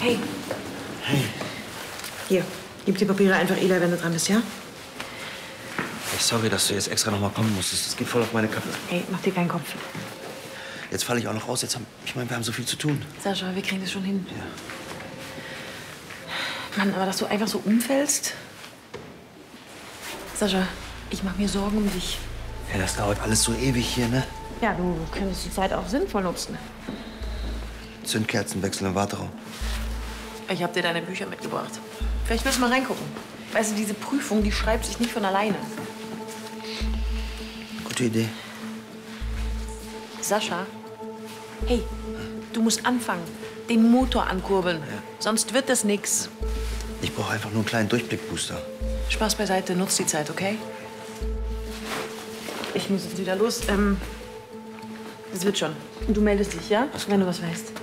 Hey. Hey. Hier, gib die Papiere einfach Eli, wenn du dran bist, ja? Hey, sorry, dass du jetzt extra noch mal kommen musstest. Das geht voll auf meine Kappe. Hey, mach dir keinen Kopf. Jetzt falle ich auch noch raus. Ich meine, wir haben so viel zu tun. Sascha, wir kriegen das schon hin. Ja. Mann, aber dass du einfach so umfällst. Sascha, ich mach mir Sorgen um dich. Ja, das dauert alles so ewig hier, ne? Ja, du könntest die Zeit auch sinnvoll nutzen. Zündkerzen wechseln im Warteraum. Ich habe dir deine Bücher mitgebracht. Vielleicht willst du mal reingucken. Weißt du, diese Prüfung, die schreibt sich nicht von alleine. Gute Idee. Sascha, hey, du musst anfangen. Den Motor ankurbeln. Ja. Sonst wird das nix. Ich brauche einfach nur einen kleinen Durchblickbooster. Spaß beiseite, nutz die Zeit, okay? Ich muss jetzt wieder los. Das wird schon. Und du meldest dich, ja? Wenn du was weißt.